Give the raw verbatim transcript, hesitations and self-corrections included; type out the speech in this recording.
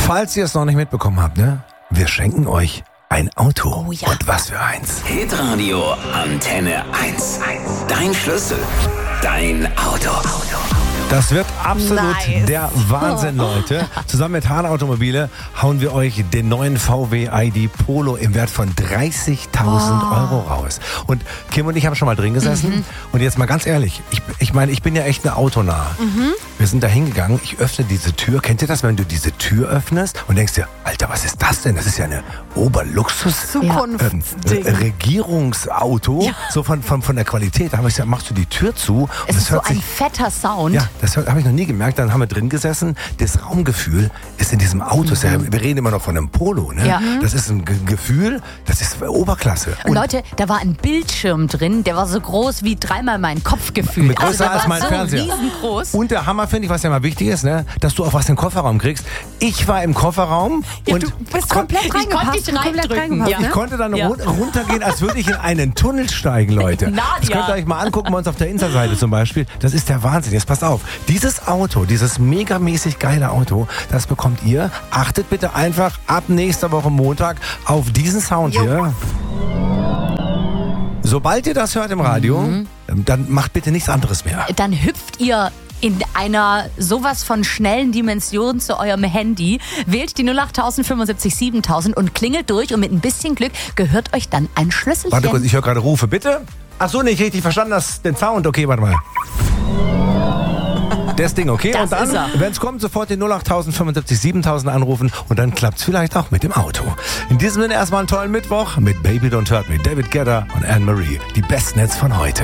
Falls ihr es noch nicht mitbekommen habt, ne? Wir schenken euch ein Auto. Oh ja. Und was für eins. Hitradio Antenne eins. Dein Schlüssel. Dein Auto. Das wird absolut Nice. der Wahnsinn, Leute. Zusammen mit Hahn Automobile hauen wir euch den neuen V W I D Polo im Wert von dreißigtausend Oh. Euro raus. Und Kim und ich haben schon mal drin gesessen. Mhm. Und jetzt mal ganz ehrlich, ich, ich meine, ich bin ja echt eine Autonah. Mhm. Wir sind da hingegangen, ich öffne diese Tür. Kennt ihr das, wenn du diese Tür öffnest und denkst dir, Alter, was ist das denn? Das ist ja eine Oberluxus Zukunftsding. äh, Regierungsauto, ja. so von, von, von der Qualität. Da habe ich gesagt, machst du die Tür zu. Und Es das ist so hört ein sich, fetter Sound. ja, das habe ich noch nie gemerkt. Dann haben wir drin gesessen. Das Raumgefühl ist in diesem Auto. Mhm. Wir reden immer noch von einem Polo. Ne? Ja. Das ist ein Ge- Gefühl, das ist Oberklasse. Und Leute, da war ein Bildschirm drin, der war so groß wie dreimal mein Kopf gefühlt. Mit größer der als war mein so Fernseher. riesengroß. Und der Hammer finde ich, was ja mal wichtig ist, ne, dass du auch was in den Kofferraum kriegst. Ich war im Kofferraum Ja, und du bist kon- komplett Ich konnte reingepasst. nicht komplett reindrücken. reingepasst, Ja. ne? Ich konnte dann Ja. run- runtergehen, als würde ich in einen Tunnel steigen, Leute. Nadia. Das könnt ihr euch mal angucken bei uns auf der Insta-Seite zum Beispiel. Das ist der Wahnsinn. Jetzt passt auf. Dieses Auto, dieses megamäßig geile Auto, das bekommt ihr. Achtet bitte einfach ab nächster Woche Montag auf diesen Sound Jo. hier. Sobald ihr das hört im Radio, Mhm. dann macht bitte nichts anderes mehr. Dann hüpft ihr in einer sowas von schnellen Dimension zu eurem Handy, wählt die null acht fünfundsiebzig siebentausend und klingelt durch und mit ein bisschen Glück gehört euch dann ein Schlüsselchen. Warte kurz, ich höre gerade Rufe, bitte. Ach so, nicht richtig verstanden, das, den Sound. Okay, warte mal. Das Ding, okay? Das und dann, ist er. wenn es kommt, sofort den null acht fünfundsiebzig siebentausend anrufen und dann klappt es vielleicht auch mit dem Auto. In diesem Sinne erstmal einen tollen Mittwoch mit Baby Don't Hurt Me, David Guetta und Anne-Marie. Die besten Hits von heute.